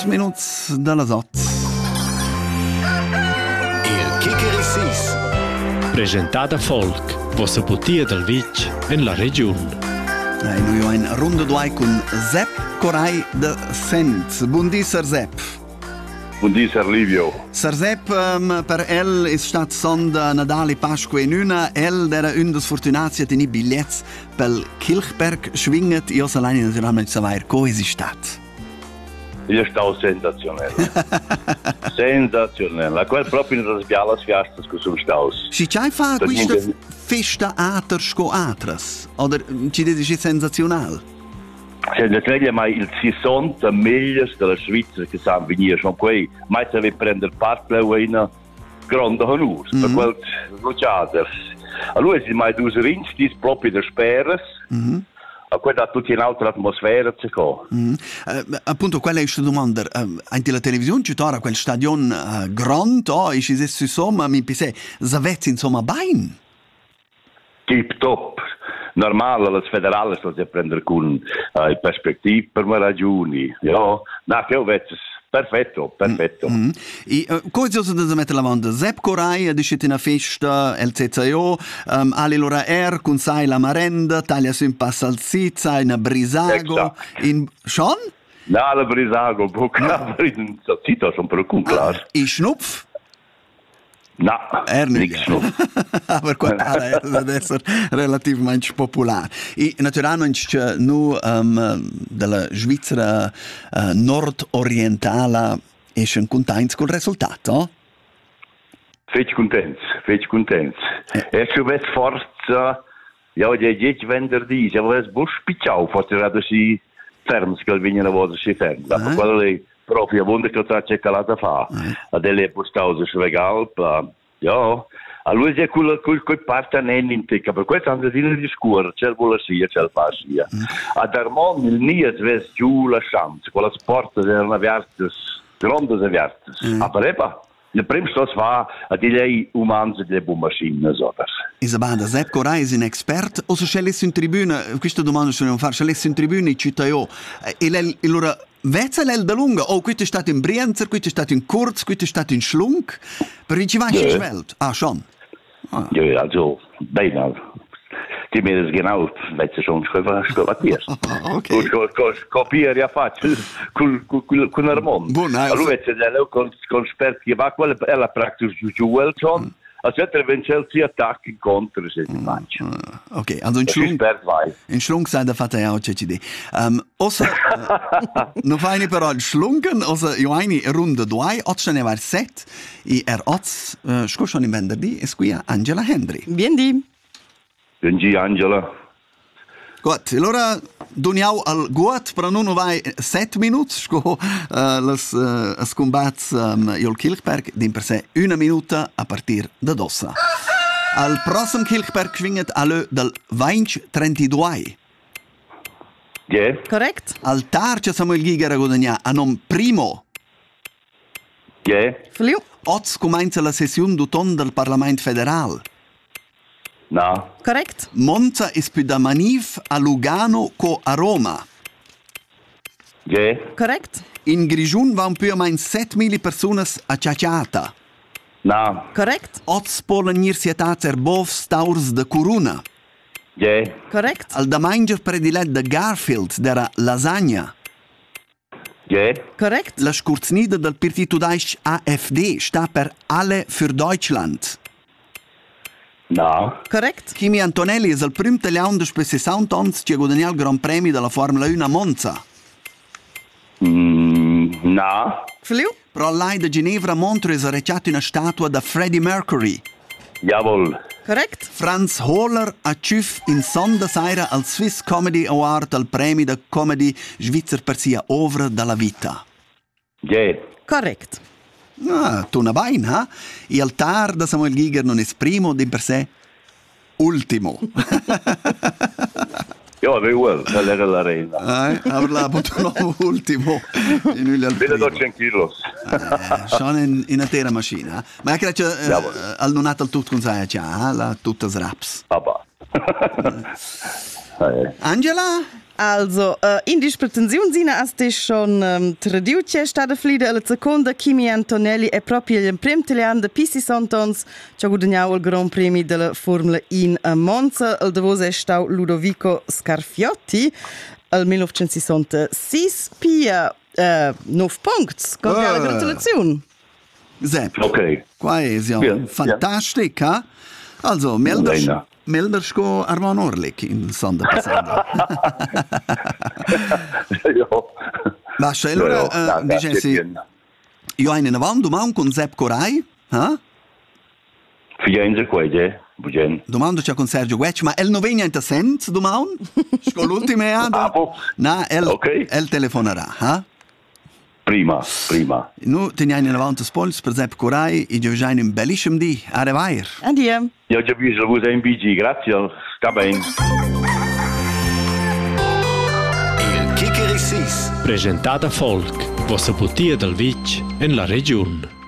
minuts de les 8. Il Kicker Presentada Folk, vossa putia del Vitg en la regione. Noi ho in ronda d'uai con Sepp Corai de Sent. Buondì, Sir Sepp. Buondì, Sir Livio. Sir Sepp, per el è stato sonda Nadale Pasqua in una. El era un des Fortunati a tenir bigliets pel Kilchberg schwinget. Io alleine naturalmente savoir come è stato. Il è stato sensazionale. Sensazionale. Quel proprio in das bialas fiestas che sono stati. Si c'hai fa questa festa aters co atras? Oder ci dici sensazionale? Se ne treglia mai il 60 meglio della Svizzera che sanno venire, sono quei, mai se vi prendere parte a una grande onore, per quel luciaters. Allora si mai due rinsti proprio da speras, a cui da tutti in altra atmosfera c'è qua. Appunto, quella è questa domanda. Anche la televisione ci torna quel stadion grande, e ci si insomma, mi pisse, zavezzi insomma bain? Tip top. Normale, le federali sono a prendere con perspective per me ragioni. Ja, no, che ho detto, perfetto. E come si usa mettere la domanda? Sepp Corai ha deciso una festa, il CCO, alle loro con sai la marenda, taglia su un passo al Sizza, in Brisago, in... Schon? No, la Brisago, buca, in Zizza sono per un class. E Schnupf? No, nicht. Aber gut, deve essere relativamente popolare. E naturalmente c'è nu della Svizzera nord-orientale e sono contenti col risultato? Feci contenti. E se ves forza, ja, je venerdì, se ves busch picciao, forse era si ferms che vengono a voce si ferma. Quello lì proprio wonder che c'è calata fa. A delle postause svegal, ja. Allora c'è quel parte nell'inteca, per questo hanno detto di scuola, c'è vuole sia, c'è il fa sia. A Darmon il nies ves giù la chance, quella sport erano apertas, grandes apertas. A Parepa, il primo stos fa a di lei umans e delle maschine, so das. Isabada, Sepp Corai è un expert, o se c'è in tribuna, questa domanda se non fare, c'è in tribuna in città, e lei, allora, Vezza l'el da lunga, questo è stato in Brienzer, questo è stato in Kurz, questo è stato in Schlunk, per i ci vai in Schwelt. Schon. Ja, also, bene. Die mir das genau, Vezza schon scovattiert. Okay. Copiare ja facile, con Armand. Allora, Vezza con Sperti, va quella è la pratica giù, schon. Aspetta, wenn si attacca incontro, se si mangia. Ok, also in Schlunk sei da fatta ja auch c'è ossa, no fai però il Schlunken, ossa io eine runde 2, oggi ne var 7, e oggi scosciano in venerdì, e qui Angela Hendry. Buondì, Angela. Gut, allora doniamo al gut, però non vai 7 minuti, sco las scombats il Kilchberg, din per sé 1 minuta a partir da dossa. Al prossimo Kilchberg schwinget alle dal 2032. Yeah. Correct. Al tarcia Samuel Giger a guadagnar a nom primo. Yeah. Fliu. Oggi comincia la sessione d'autunno del Parlamento federale. No. Correct. Monza è più da manif a Lugano co a Roma. Yeah. Correct. In Grigiun van più o meno 7.000 persone a Ciaciata. No. Correct. Ots polen nir sietats erbov staurs de Coruna. Yeah. Correct. Al da manger predilet de Garfield dera lasagna. Yeah. Correct. La scursnida del partito d'Aisch AfD sta per Alle für Deutschland. No. Correct. Kimi Antonelli è il primo italiano de 60 anni che ha guadagnato il Gran Premio della Formula 1 a Monza. No. Fliu. Però lei da Ginevra Montre è recciato una statua da Freddie Mercury. Jawohl. Correct. Franz Hohler ha ciuf in sonda saira al Swiss Comedy Award al premio da comedy Svizzer per sia ovra dalla vita. Yeah. Correct. Tu una bain, ha? E al tar da Samuel Giger non è primo di per sé ultimo. Ja, det är väl. Det är la reina. Nej, jag vill ha un ultimo. Vede 200 kilos. Sono in una terra macchina. Ma che al non al tutto con sai già, la tutta raps. Papà. Angela? Also, in dispretenzione sina has te schon tradiu c'è stata flida alla seconda Kimi Antonelli è proprio il primo italiano de Pisi Santons che ha guadagnato il Grand Premi della Formula 1 a Monza. Il davos è stato Ludovico Scarfiotti al 1966 pia 9 punti. Cordiale gratulazione. Ok. Qua è fantastica. Also, Meldersko Arman Orlik in Sonda passando. Ma allora dicessi io hai in avanti domani con Sepp Corai, Fienze quelle, bugen. Domando c'è con Sergio Guecci, ma el non viene in senso domani? Con l'ultima anda. No, el telefonerà, Prima. Nu teniamo in avanti spoils per Sepp Corai e già un bellissimo di a revair. Addio. Io ho già visto voi in BG, grazie, sta bene. Il Kikeri Sis. Presentata Folk, vostra putia del Vic in la regione.